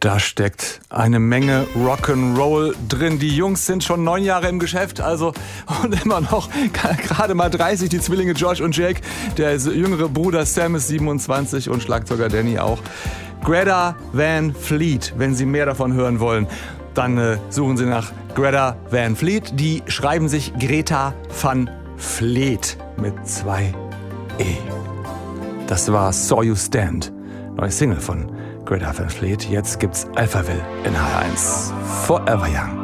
Da steckt eine Menge Rock'n'Roll drin. Die Jungs sind schon 9 Jahre im Geschäft, also und immer noch gerade mal 30, die Zwillinge Josh und Jake. Der jüngere Bruder Sam ist 27 und Schlagzeuger Danny auch. Greta Van Fleet, wenn Sie mehr davon hören wollen, dann suchen Sie nach Greta Van Fleet. Die schreiben sich Greta van Fleet mit 2 E. Das war Saw You Stand, neue Single von Greta Van Fleet. Jetzt gibt's Alphaville in HR1. Forever Young.